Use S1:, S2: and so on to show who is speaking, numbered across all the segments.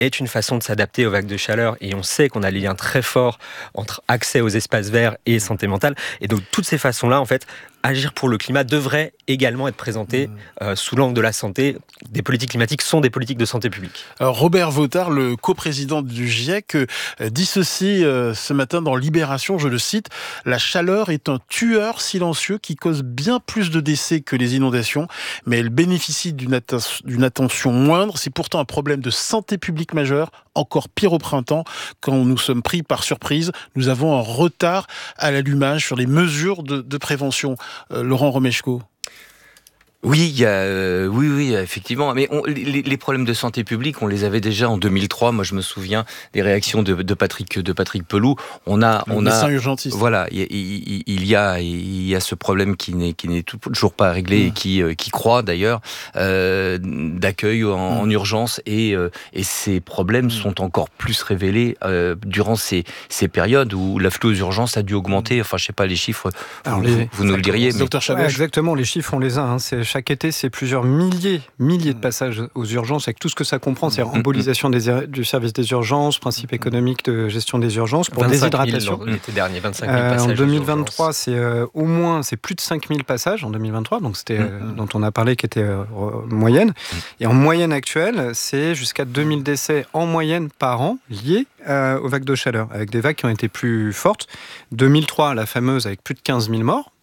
S1: est une façon de s'adapter aux vagues de chaleur, et on sait qu'on a des liens très forts entre accès aux espaces verts et santé mentale. Et donc toutes ces façons-là, en fait, agir pour le climat devrait également être présenté sous l'angle de la santé. Des politiques climatiques sont des politiques de santé publique.
S2: Alors Robert Vautard, le coprésident du GIEC, dit ceci ce matin dans Libération, je le cite: « La chaleur est un tueur silencieux qui cause bien plus de décès que les inondations, mais elle bénéficie d'une attention moindre. C'est pourtant un problème de santé publique majeur, encore pire au printemps, quand nous sommes pris par surprise. Nous avons un retard à l'allumage sur les mesures de prévention. » Laurent Romeshko.
S3: Oui, oui, effectivement. Mais les problèmes de santé publique, on les avait déjà en 2003. Moi, je me souviens des réactions de Patrick Pelloux. On a
S2: médecin urgentiste.
S3: Voilà, il y a ce problème qui n'est toujours pas réglé et qui croît d'ailleurs, d'accueil en urgence, et ces problèmes sont encore plus révélés durant ces périodes où l'afflux aux urgences a dû augmenter. Enfin, je sais pas les chiffres. Alors, vous nous le diriez.
S2: Docteur Chaboch.
S4: Exactement, les chiffres on les a. Chaque été, c'est plusieurs milliers de passages aux urgences, avec tout ce que ça comprend, c'est-à-dire embolisation du service des urgences, principe économique de gestion des urgences, pour déshydratation.
S1: L'été dernier, 25 000 passages.
S4: En 2023, c'est plus de 5 000 passages en 2023, donc c'était dont on a parlé, qui était moyenne. Et en moyenne actuelle, c'est jusqu'à 2000 décès en moyenne par an liés aux vagues de chaleur, avec des vagues qui ont été plus fortes. 2003, la fameuse, avec plus de 15 000 morts.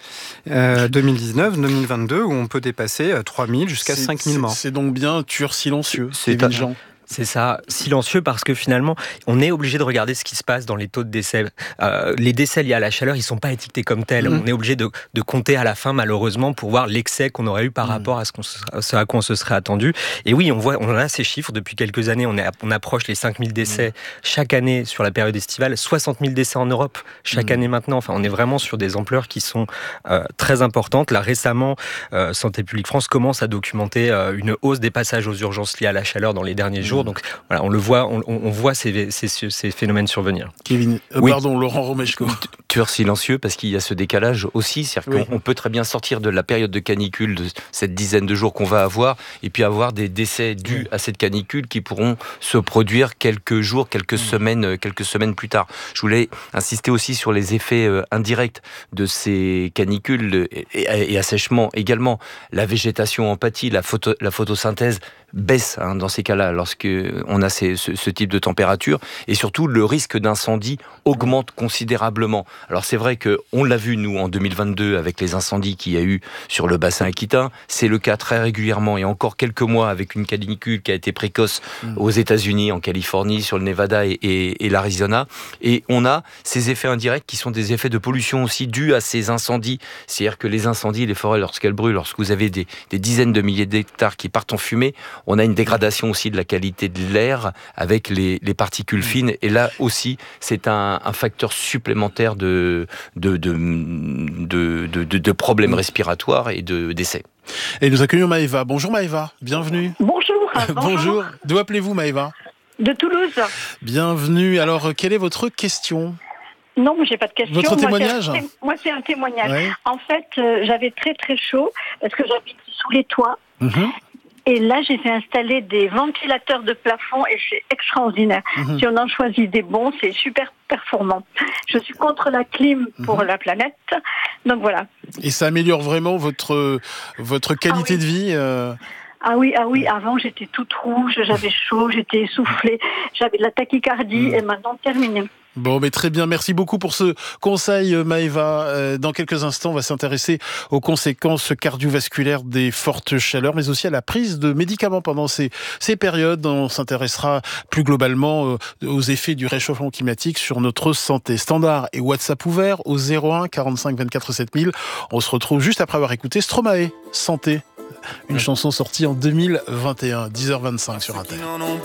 S4: 2019, 2022, où on peut dépasser 3 000 jusqu'à 5 000 morts.
S2: C'est donc bien tueur silencieux.
S1: C'est ça, silencieux, parce que finalement, on est obligé de regarder ce qui se passe dans les taux de décès. Les décès liés à la chaleur, ils ne sont pas étiquetés comme tels. On est obligé de compter à la fin, malheureusement, pour voir l'excès qu'on aurait eu par rapport à ce à quoi on se serait attendu. Et oui, on a ces chiffres depuis quelques années. On approche les 5 000 décès chaque année sur la période estivale, 60 000 décès en Europe chaque année maintenant. Enfin, on est vraiment sur des ampleurs qui sont très importantes. Là, récemment, Santé publique France commence à documenter une hausse des passages aux urgences liés à la chaleur dans les derniers jours. Donc voilà, on le voit, on voit ces phénomènes survenir.
S2: Kevin, pardon, Laurent Romeshko.
S3: Tueur silencieux, parce qu'il y a ce décalage aussi, c'est-à-dire qu'on peut très bien sortir de la période de canicule, de cette dizaine de jours qu'on va avoir, et puis avoir des décès dus à cette canicule qui pourront se produire quelques jours, quelques semaines plus tard. Je voulais insister aussi sur les effets indirects de ces canicules et assèchements également. La végétation en pâtit, la photosynthèse baisse dans ces cas-là, lorsque on a ce type de température, et surtout le risque d'incendie augmente considérablement. Alors c'est vrai qu'on l'a vu nous en 2022 avec les incendies qu'il y a eu sur le bassin aquitain, c'est le cas très régulièrement, et encore quelques mois avec une canicule qui a été précoce aux États-Unis, en Californie, sur le Nevada et l'Arizona, et on a ces effets indirects qui sont des effets de pollution aussi dus à ces incendies. C'est-à-dire que les incendies, les forêts, lorsqu'elles brûlent, lorsque vous avez des dizaines de milliers d'hectares qui partent en fumée, on a une dégradation aussi de la qualité de l'air avec les particules fines. Et là aussi, c'est un facteur supplémentaire de problèmes respiratoires et de décès.
S2: Et nous accueillons Maëva. Bonjour Maëva, bienvenue.
S5: Bonjour.
S2: Bonjour. D'où appelez-vous Maëva ?
S5: De Toulouse.
S2: Bienvenue. Alors, quelle est votre question ?
S5: Non, mais j'ai pas de question.
S2: Votre témoignage ?
S5: Moi, c'est un témoignage.
S2: Ouais.
S5: En fait, j'avais très très chaud parce que j'habite sous les toits. Et là, j'ai fait installer des ventilateurs de plafond et c'est extraordinaire. Si on en choisit des bons, c'est super performant. Je suis contre la clim pour la planète. Donc voilà. Et
S2: ça améliore vraiment votre qualité de vie
S5: Ah oui, avant j'étais toute rouge, j'avais chaud, j'étais essoufflée, j'avais de la tachycardie et maintenant terminé.
S2: Bon, mais très bien. Merci beaucoup pour ce conseil, Maëva. Dans quelques instants, on va s'intéresser aux conséquences cardiovasculaires des fortes chaleurs, mais aussi à la prise de médicaments pendant ces périodes. On s'intéressera plus globalement aux effets du réchauffement climatique sur notre santé. Standard et WhatsApp ouvert au 01 45 24 7000. On se retrouve juste après avoir écouté Stromae, Santé. Une chanson sortie en 2021, 10h25 sur Inter.